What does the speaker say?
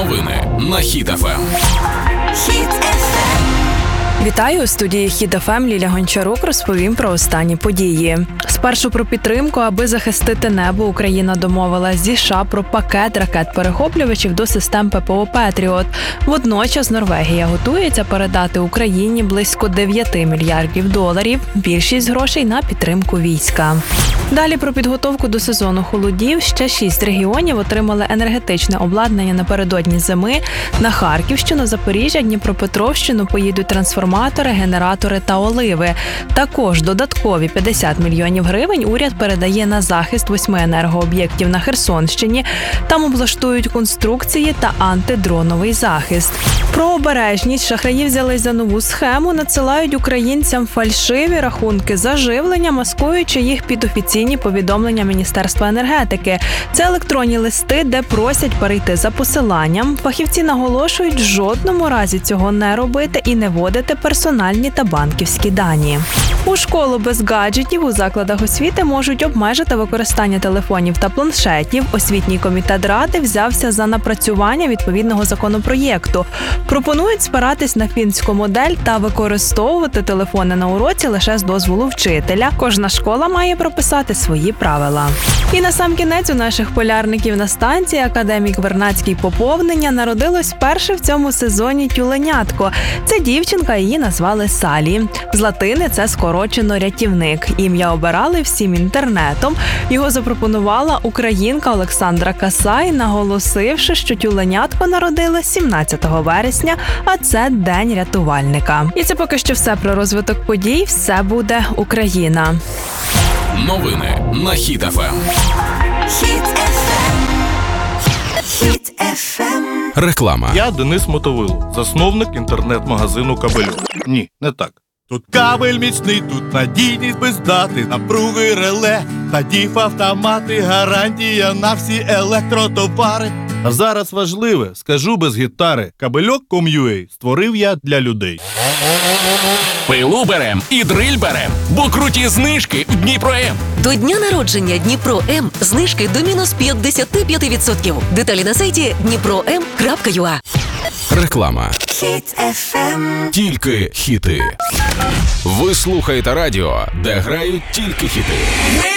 Новини на Хіт ФМ. Вітаю, у студії Хіт ФМ Ліля Гончарук розповім про останні події. Спершу про підтримку, аби захистити небо, Україна домовилась зі США про пакет ракет-перехоплювачів до систем ППО «Петріот». Водночас Норвегія готується передати Україні близько 9 мільярдів доларів, більшість грошей на підтримку війська. Далі про підготовку до сезону холодів. Ще 6 регіонів отримали енергетичне обладнання напередодні зими. На Харківщину, Запоріжжя, Дніпропетровщину поїдуть трансформатори, генератори та оливи. Також додаткові 50 мільйонів гривень уряд передає на захист 8 енергооб'єктів на Херсонщині. Там облаштують конструкції та антидроновий захист. Про обережність. Шахраї взялись за нову схему, надсилають українцям фальшиві рахунки за живлення, маскуючи їх під офіційні повідомлення Міністерства енергетики. Це електронні листи, де просять перейти за посиланням. Фахівці наголошують, в жодному разі цього не робити і не вводити персональні та банківські дані. У школу без гаджетів у закладах освіти можуть обмежити використання телефонів та планшетів. Освітній комітет Ради взявся за напрацювання відповідного законопроєкту. Пропонують спиратись на фінську модель та використовувати телефони на уроці лише з дозволу вчителя. Кожна школа має прописати свої правила. І насамкінець у наших полярників на станції академік Вернадський поповнення народилось перше в цьому сезоні тюленятко. Це дівчинка, її назвали Салі. З латини це скорочено рятівник. Ім'я обирали всім інтернетом. Його запропонувала українка Олександра Касай, наголосивши, що тюленятко народилось 17 вересня, а це День рятувальника. І це поки що все про розвиток подій. Все буде Україна. Новини на Хіт ФМ. Реклама. Я Денис Мотовило, засновник інтернет-магазину «Кабельок». Ні, не так. Тут кабель міцний, тут надійність без дати, напруги реле та діф-автомати, гарантія на всі електротовари. А зараз важливе, скажу без гітари, Кабельок.com.ua створив я для людей. Пилу берем і дриль берем, бо круті знижки в Дніпро-М. До дня народження Дніпро-М знижки до мінус 55%. Деталі на сайті dnipro.m.ua. Реклама. Тільки хіти. Ви слухаєте радіо, де грають тільки хіти.